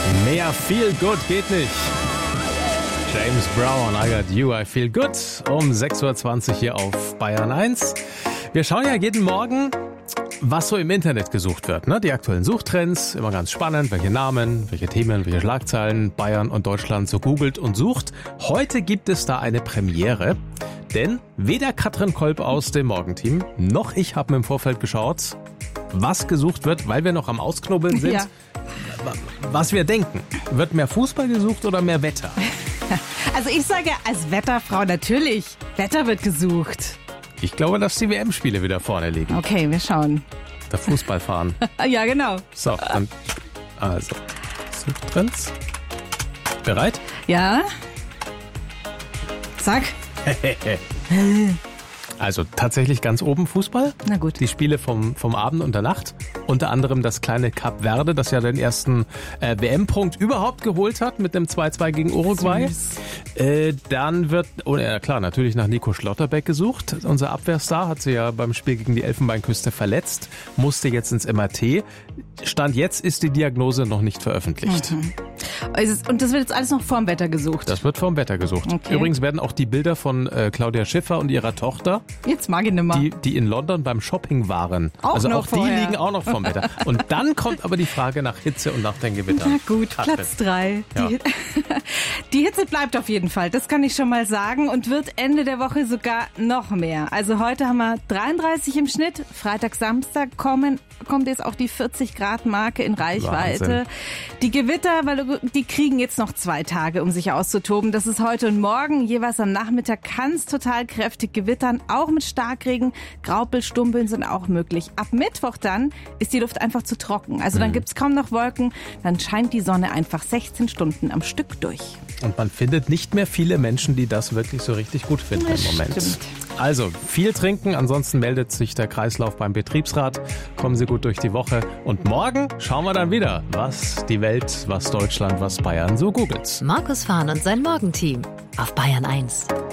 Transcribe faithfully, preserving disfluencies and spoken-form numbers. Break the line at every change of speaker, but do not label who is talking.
Mehr Feel Good geht nicht. James Brown, I Got You, I Feel Good. Um sechs Uhr zwanzig hier auf Bayern eins. Wir schauen ja jeden Morgen, was so im Internet gesucht wird. Ne? Die aktuellen Suchtrends, immer ganz spannend. Welche Namen, welche Themen, welche Schlagzeilen Bayern und Deutschland so googelt und sucht. Heute gibt es da eine Premiere. Denn weder Katrin Kolb aus dem Morgenteam, noch ich habe im Vorfeld geschaut, was gesucht wird, weil wir noch am Ausknobeln sind. Ja. Was wir denken. Wird mehr Fußball gesucht oder mehr Wetter?
Also ich sage als Wetterfrau natürlich, Wetter wird gesucht.
Ich glaube, dass die W M-Spiele wieder vorne liegen.
Okay, wir schauen.
Der Fußball fahren.
Ja, genau.
So, dann also Suchtrends. Bereit?
Ja. Sag.
Also tatsächlich ganz oben Fußball.
Na gut.
Die Spiele vom, vom Abend und der Nacht. Unter anderem das kleine Kap Verde, das ja den ersten äh, W M-Punkt überhaupt geholt hat mit dem zwei zwei gegen Uruguay. Äh, dann wird, oh ja klar, natürlich nach Nico Schlotterbeck gesucht. Unser Abwehrstar hat sich ja beim Spiel gegen die Elfenbeinküste verletzt, musste jetzt ins M R T. Stand jetzt ist die Diagnose noch nicht veröffentlicht.
Mhm. Und das wird jetzt alles noch vorm Wetter gesucht?
Das wird vorm Wetter gesucht.
Okay.
Übrigens werden auch die Bilder von äh, Claudia Schiffer und ihrer Tochter,
jetzt mag ich nicht mehr.
Die, die in London beim Shopping waren.
Auch
also
noch
auch
vorher.
Die liegen auch noch vorm Wetter. Und dann kommt aber die Frage nach Hitze und nach den Gewittern.
Na gut,
Katrin.
Platz drei.
Ja.
Die, die Hitze bleibt auf jeden Fall, das kann ich schon mal sagen und wird Ende der Woche sogar noch mehr. Also heute haben wir dreiunddreißig im Schnitt, Freitag, Samstag kommen, kommt jetzt auch die vierzig Grad Marke in Reichweite.
Wahnsinn.
Die Gewitter, weil die kriegen jetzt noch zwei Tage, um sich auszutoben. Das ist heute und morgen. Jeweils am Nachmittag kann es total kräftig gewittern, auch mit Starkregen. Graupelstumpeln sind auch möglich. Ab Mittwoch dann ist die Luft einfach zu trocken. Also dann
mhm.
gibt's kaum noch Wolken. Dann scheint die Sonne einfach sechzehn Stunden am Stück durch.
Und man findet nicht mehr viele Menschen, die das wirklich so richtig gut finden
Das
im Moment.
stimmt.
Also viel trinken, ansonsten meldet sich der Kreislauf beim Betriebsrat. Kommen Sie gut durch die Woche. Und morgen schauen wir dann wieder, was die Welt, was Deutschland, was Bayern so googelt.
Markus Fahn und sein Morgenteam auf Bayern eins.